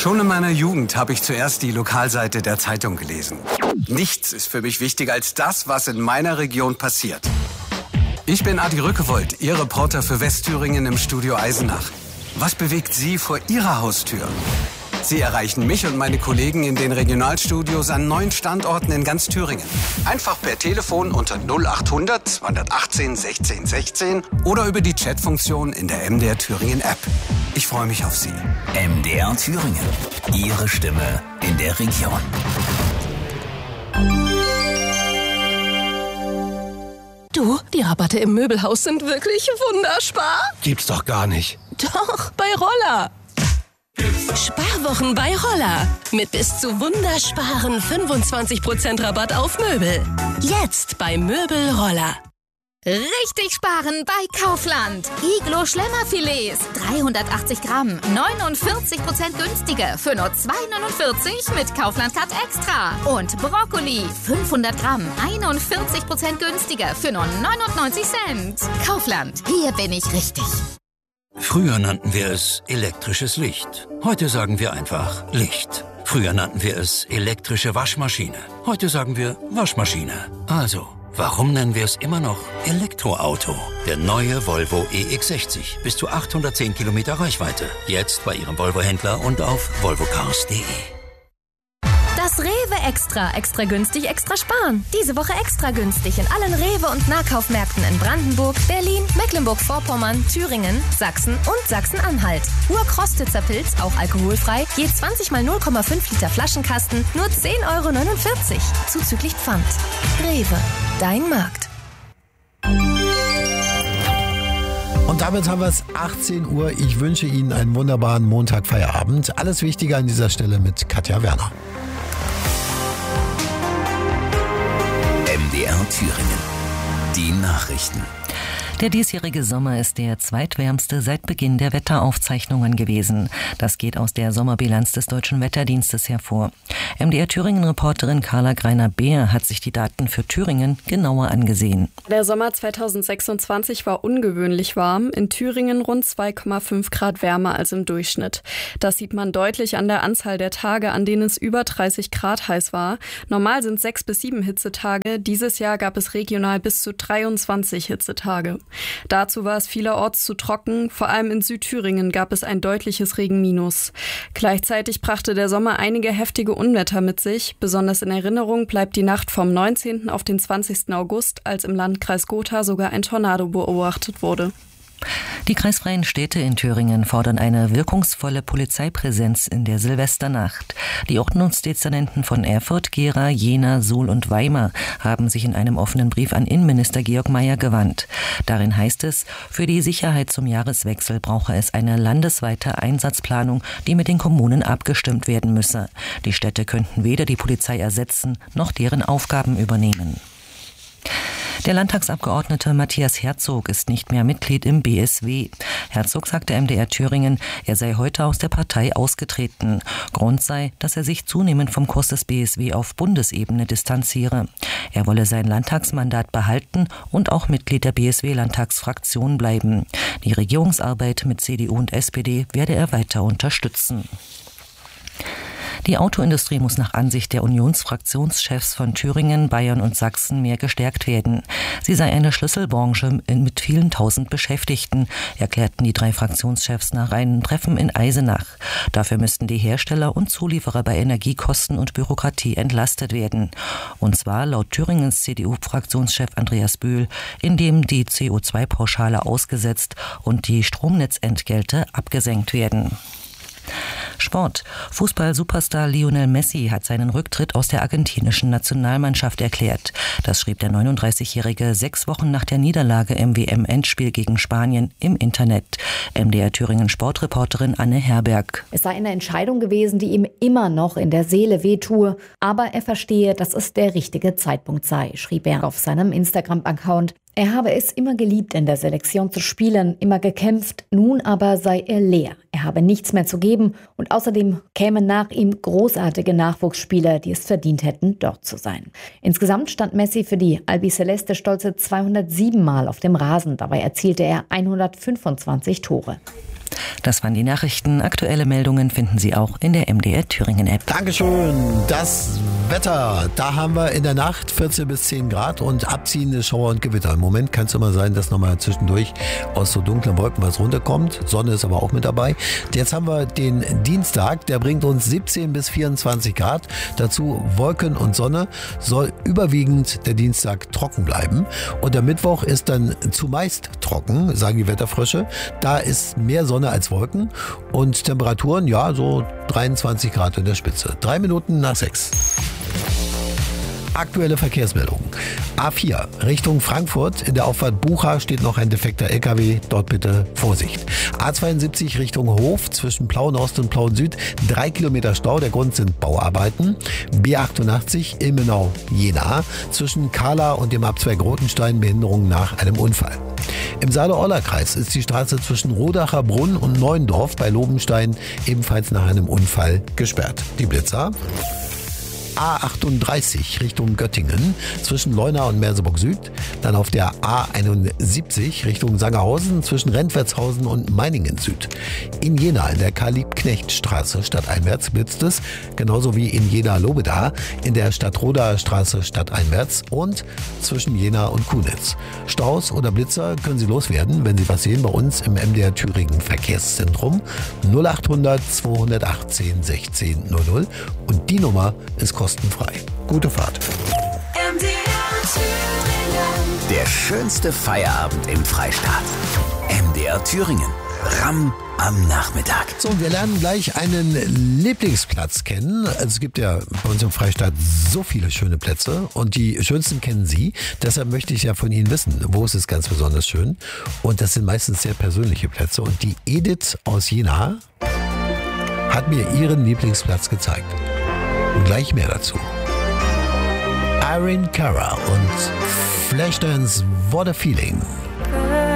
Schon in meiner Jugend habe ich zuerst die Lokalseite der Zeitung gelesen. Nichts ist für mich wichtiger als das, was in meiner Region passiert. Ich bin Adi Rückewold, Ihr Reporter für Westthüringen im Studio Eisenach. Was bewegt Sie vor Ihrer Haustür? Sie erreichen mich und meine Kollegen in den Regionalstudios an 9 Standorten in ganz Thüringen. Einfach per Telefon unter 0800 218 16 16 oder über die Chatfunktion in der MDR Thüringen App. Ich freue mich auf Sie. MDR Thüringen. Ihre Stimme in der Region. Du, die Rabatte im Möbelhaus sind wirklich wunderbar. Gibt's doch gar nicht. Doch, bei Roller. Sparwochen bei Roller. Mit bis zu wundersparen 25% Rabatt auf Möbel. Jetzt bei Möbel Roller. Richtig sparen bei Kaufland. Iglo Schlemmerfilets, 380 Gramm, 49% günstiger für nur 2,49 mit Kaufland Cut Extra. Und Brokkoli, 500 Gramm, 41% günstiger für nur 99 Cent. Kaufland, hier bin ich richtig. Früher nannten wir es elektrisches Licht. Heute sagen wir einfach Licht. Früher nannten wir es elektrische Waschmaschine. Heute sagen wir Waschmaschine. Also, warum nennen wir es immer noch Elektroauto? Der neue Volvo EX60. Bis zu 810 Kilometer Reichweite. Jetzt bei Ihrem Volvo-Händler und auf volvocars.de. Das Rewe Extra. Extra günstig, extra sparen. Diese Woche extra günstig in allen Rewe- und Nahkaufmärkten in Brandenburg, Berlin, Mecklenburg-Vorpommern, Thüringen, Sachsen und Sachsen-Anhalt. Urkrostitzer Pilz, auch alkoholfrei, je 20 mal 0,5 Liter Flaschenkasten, nur 10,49 € zuzüglich Pfand. Rewe, dein Markt. Und damit haben wir es 18 Uhr. Ich wünsche Ihnen einen wunderbaren Montagfeierabend. Alles Wichtige an dieser Stelle mit Katja Werner. MDR Thüringen. Die Nachrichten. Der diesjährige Sommer ist der zweitwärmste seit Beginn der Wetteraufzeichnungen gewesen. Das geht aus der Sommerbilanz des Deutschen Wetterdienstes hervor. MDR Thüringen-Reporterin Carla Greiner-Beer hat sich die Daten für Thüringen genauer angesehen. Der Sommer 2026 war ungewöhnlich warm. In Thüringen rund 2,5 Grad wärmer als im Durchschnitt. Das sieht man deutlich an der Anzahl der Tage, an denen es über 30 Grad heiß war. Normal sind 6 bis 7 Hitzetage. Dieses Jahr gab es regional bis zu 23 Hitzetage. Dazu war es vielerorts zu trocken, vor allem in Südthüringen gab es ein deutliches Regenminus. Gleichzeitig brachte der Sommer einige heftige Unwetter mit sich. Besonders in Erinnerung bleibt die Nacht vom 19. auf den 20. August, als im Landkreis Gotha sogar ein Tornado beobachtet wurde. Die kreisfreien Städte in Thüringen fordern eine wirkungsvolle Polizeipräsenz in der Silvesternacht. Die Ordnungsdezernenten von Erfurt, Gera, Jena, Suhl und Weimar haben sich in einem offenen Brief an Innenminister Georg Mayer gewandt. Darin heißt es, für die Sicherheit zum Jahreswechsel brauche es eine landesweite Einsatzplanung, die mit den Kommunen abgestimmt werden müsse. Die Städte könnten weder die Polizei ersetzen, noch deren Aufgaben übernehmen. Der Landtagsabgeordnete Matthias Herzog ist nicht mehr Mitglied im BSW. Herzog sagte MDR Thüringen, er sei heute aus der Partei ausgetreten. Grund sei, dass er sich zunehmend vom Kurs des BSW auf Bundesebene distanziere. Er wolle sein Landtagsmandat behalten und auch Mitglied der BSW-Landtagsfraktion bleiben. Die Regierungsarbeit mit CDU und SPD werde er weiter unterstützen. Die Autoindustrie muss nach Ansicht der Unionsfraktionschefs von Thüringen, Bayern und Sachsen mehr gestärkt werden. Sie sei eine Schlüsselbranche mit vielen tausend Beschäftigten, erklärten die 3 Fraktionschefs nach einem Treffen in Eisenach. Dafür müssten die Hersteller und Zulieferer bei Energiekosten und Bürokratie entlastet werden. Und zwar laut Thüringens CDU-Fraktionschef Andreas Bühl, indem die CO2-Pauschale ausgesetzt und die Stromnetzentgelte abgesenkt werden. Sport. Fußball-Superstar Lionel Messi hat seinen Rücktritt aus der argentinischen Nationalmannschaft erklärt. Das schrieb der 39-Jährige 6 Wochen nach der Niederlage im WM-Endspiel gegen Spanien im Internet. MDR Thüringen Sportreporterin Anne Herberg. Es sei eine Entscheidung gewesen, die ihm immer noch in der Seele wehtue, aber er verstehe, dass es der richtige Zeitpunkt sei, schrieb er auf seinem Instagram-Account. Er habe es immer geliebt, in der Selektion zu spielen, immer gekämpft, nun aber sei er leer. Er habe nichts mehr zu geben und außerdem kämen nach ihm großartige Nachwuchsspieler, die es verdient hätten, dort zu sein. Insgesamt stand Messi für die Albiceleste stolze 207 Mal auf dem Rasen. Dabei erzielte er 125 Tore. Das waren die Nachrichten. Aktuelle Meldungen finden Sie auch in der MDR Thüringen App. Dankeschön. Das Wetter, da haben wir in der Nacht 14 bis 10 Grad und abziehende Schauer und Gewitter. Im Moment kann es immer sein, dass nochmal zwischendurch aus so dunklen Wolken was runterkommt. Sonne ist aber auch mit dabei. Jetzt haben wir den Dienstag, der bringt uns 17 bis 24 Grad. Dazu Wolken und Sonne, soll überwiegend der Dienstag trocken bleiben. Und der Mittwoch ist dann zumeist trocken, sagen die Wetterfrösche. Da ist mehr Sonne als Wolken und Temperaturen, ja, so 23 Grad in der Spitze. 3 Minuten nach 6. Aktuelle Verkehrsmeldung. A4 Richtung Frankfurt. In der Auffahrt Bucha steht noch ein defekter LKW. Dort bitte Vorsicht. A72 Richtung Hof zwischen Plauen Ost und Plauen Süd. 3 Kilometer Stau. Der Grund sind Bauarbeiten. B88 Ilmenau-Jena. Zwischen Kahla und dem Abzweig Rotenstein Behinderung nach einem Unfall. Im Saale-Orla-Kreis ist die Straße zwischen Rodacher Brunn und Neuendorf bei Lobenstein ebenfalls nach einem Unfall gesperrt. Die Blitzer. A38 Richtung Göttingen zwischen Leuna und Merseburg Süd, dann auf der A71 Richtung Sangerhausen zwischen Rentwertshausen und Meiningen Süd. In Jena in der Karl-Liebknecht-Straße stadteinwärts blitzt es, genauso wie in Jena-Lobeda in der Stadtrodaer Straße stadteinwärts und zwischen Jena und Kunitz. Staus oder Blitzer können Sie loswerden, wenn Sie was sehen, bei uns im MDR Thüringen Verkehrszentrum 0800 218 16 00 und die Nummer ist kostenfrei. Gute Fahrt. Der schönste Feierabend im Freistaat. MDR Thüringen. Ramm am Nachmittag. So, wir lernen gleich einen Lieblingsplatz kennen. Also es gibt ja bei uns im Freistaat so viele schöne Plätze und die schönsten kennen Sie. Deshalb möchte ich ja von Ihnen wissen, wo ist es ganz besonders schön. Und das sind meistens sehr persönliche Plätze. Und die Edith aus Jena hat mir ihren Lieblingsplatz gezeigt. Und gleich mehr dazu. Irene Cara und Flashdance, What a Feeling.